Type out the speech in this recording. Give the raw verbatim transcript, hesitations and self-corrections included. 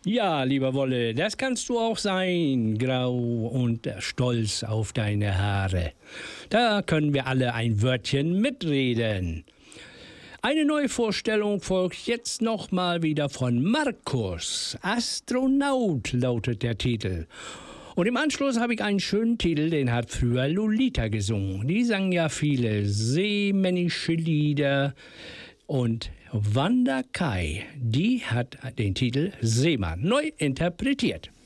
Ja, lieber Wolle, das kannst du auch sein, grau und stolz auf deine Haare. Da können wir alle ein Wörtchen mitreden. Eine Neuvorstellung folgt jetzt nochmal wieder von Markus. Astronaut lautet der Titel. Und im Anschluss habe ich einen schönen Titel, den hat früher Lolita gesungen. Die sang ja viele seemännische Lieder. Und Wanda Kai, die hat den Titel Seemann neu interpretiert.